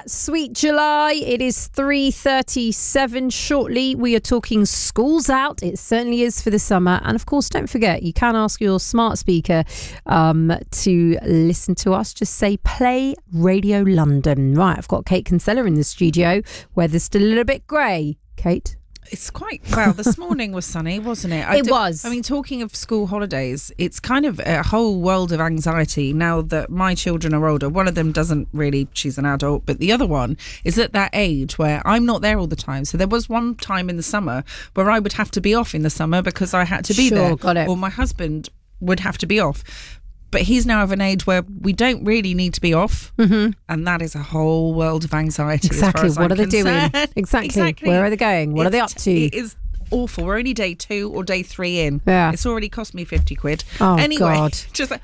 Sweet July. It is 3:37 shortly. We are talking schools out. It certainly is for the summer. And of course, don't forget, you can ask your smart speaker to listen to us. Just say play Radio London. Right, I've got Kate Kinsella in the studio. Weather's still a little bit grey. Kate? It's quite, well, this morning was sunny, wasn't it? It was. I mean, talking of school holidays, it's kind of a whole world of anxiety now that my children are older. One of them doesn't really, she's an adult, but the other one is at that age where I'm not there all the time. So there was one time in the summer where I would have to be off in the summer because I had to be there. Got it. Or my husband would have to be off. But he's now of an age where we don't really need to be off. Mm-hmm. And that is a whole world of anxiety. Exactly. As far as what I'm are they concerned. doing? Exactly. Where are they going? What are they up to? It is awful. We're only day 2 or day 3 in. Yeah. It's already cost me 50 quid. Oh, anyway, God. Just